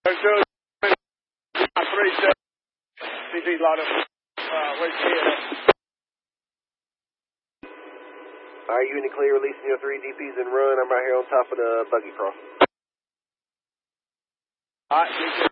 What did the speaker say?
Are you in the clear, releasing your 3 DPs and run? I'm right here on top of the buggy cross.